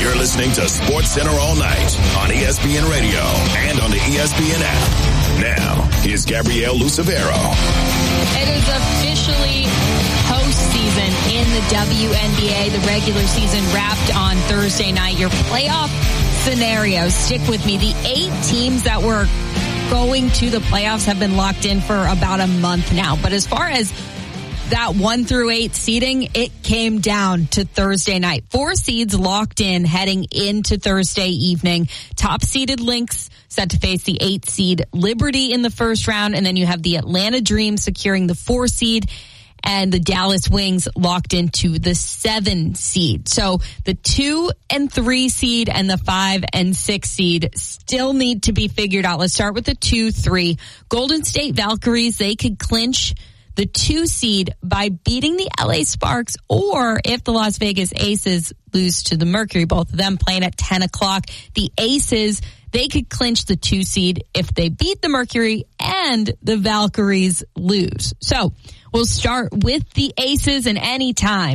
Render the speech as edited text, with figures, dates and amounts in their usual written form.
You're listening to Sports Center all night on ESPN Radio and on the ESPN app. Now, here's Gabrielle Lucevero. It is officially postseason in the WNBA. The regular season wrapped on Thursday night. Your playoff scenario, stick with me. The 8 teams that were going to the playoffs have been locked in for about a month now. But as far as that 1 through 8 seeding, it came down to Thursday night. 4 seeds locked in heading into Thursday evening. Top seeded Lynx set to face the 8 seed Liberty in the first round. And then you have the Atlanta Dream securing the 4 seed. And the Dallas Wings locked into the 7 seed. So the 2 and 3 seed and the 5 and 6 seed still need to be figured out. Let's start with the 2-3. Golden State Valkyries, they could clinch the 2 seed by beating the LA Sparks, or if the Las Vegas Aces lose to the Mercury, both of them playing at 10 o'clock, the Aces, they could clinch the 2 seed if they beat the Mercury and the Valkyries lose. So we'll start with the Aces, and anytime